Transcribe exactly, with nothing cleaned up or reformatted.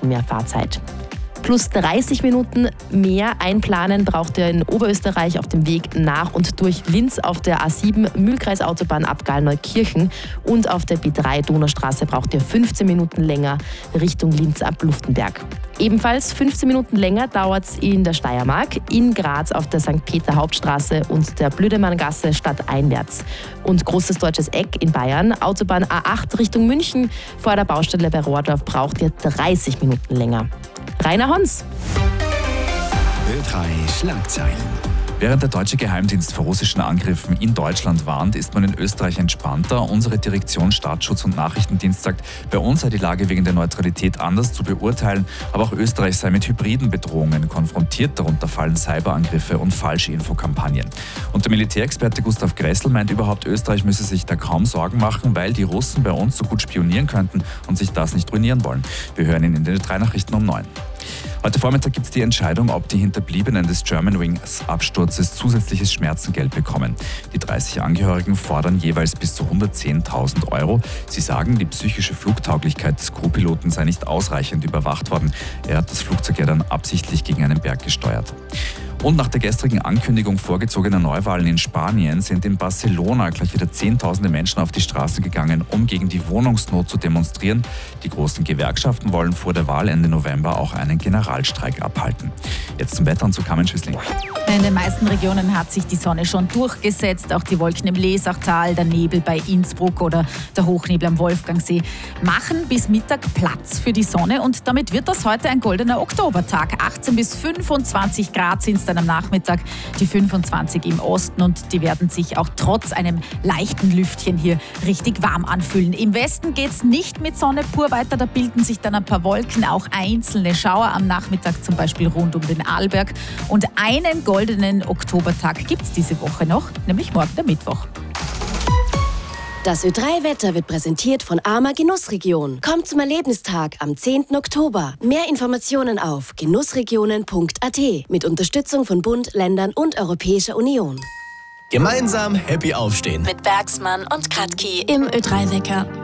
Minuten mehr Fahrzeit. Plus dreißig Minuten mehr einplanen braucht ihr in Oberösterreich auf dem Weg nach und durch Linz auf der A sieben Mühlkreisautobahn ab Gallneukirchen und auf der B drei Donaustraße braucht ihr fünfzehn Minuten länger Richtung Linz ab Luftenberg. Ebenfalls fünfzehn Minuten länger dauert es in der Steiermark, in Graz auf der Sankt Peter Hauptstraße und der Blödemanngasse stadteinwärts. Und Großes Deutsches Eck in Bayern, Autobahn A acht Richtung München, vor der Baustelle bei Rohrdorf braucht ihr dreißig Minuten länger. Rainer Hons. Ö drei Schlagzeilen. Während der deutsche Geheimdienst vor russischen Angriffen in Deutschland warnt, ist man in Österreich entspannter. Unsere Direktion Staatsschutz und Nachrichtendienst sagt, bei uns sei die Lage wegen der Neutralität anders zu beurteilen, aber auch Österreich sei mit hybriden Bedrohungen konfrontiert. Darunter fallen Cyberangriffe und falsche Infokampagnen. Und der Militärexperte Gustav Gressel meint überhaupt, Österreich müsse sich da kaum Sorgen machen, weil die Russen bei uns so gut spionieren könnten und sich das nicht ruinieren wollen. Wir hören ihn in den drei Nachrichten um neun. Heute Vormittag gibt es die Entscheidung, ob die Hinterbliebenen des Germanwings-Absturzes zusätzliches Schmerzengeld bekommen. Die dreißig Angehörigen fordern jeweils bis zu hundertzehntausend Euro. Sie sagen, die psychische Flugtauglichkeit des Co-Piloten sei nicht ausreichend überwacht worden. Er hat das Flugzeug ja dann absichtlich gegen einen Berg gesteuert. Und nach der gestrigen Ankündigung vorgezogener Neuwahlen in Spanien sind in Barcelona gleich wieder Zehntausende Menschen auf die Straße gegangen, um gegen die Wohnungsnot zu demonstrieren. Die großen Gewerkschaften wollen vor der Wahl Ende November auch einen Generalstreik abhalten. Jetzt zum Wetter und zu Carmen Schüssling. In den meisten Regionen hat sich die Sonne schon durchgesetzt. Auch die Wolken im Lesachtal, der Nebel bei Innsbruck oder der Hochnebel am Wolfgangsee machen bis Mittag Platz für die Sonne. Und damit wird das heute ein goldener Oktobertag. achtzehn bis fünfundzwanzig Grad sind es dann am Nachmittag, die fünfundzwanzig im Osten. Und die werden sich auch trotz einem leichten Lüftchen hier richtig warm anfühlen. Im Westen geht es nicht mit Sonne pur weiter. Da bilden sich dann ein paar Wolken, auch einzelne Schauer am Nachmittag, zum Beispiel rund um den Arlberg. Und einen goldenen Oktobertag gibt es diese Woche noch, nämlich morgen der Mittwoch. Das Ö drei Wetter wird präsentiert von Arma Genussregion. Kommt zum Erlebnistag am zehnten Oktober. Mehr Informationen auf genussregionen punkt a t mit Unterstützung von Bund, Ländern und Europäischer Union. Gemeinsam happy aufstehen. Mit Bergsmann und Kratky im Ö drei Wecker.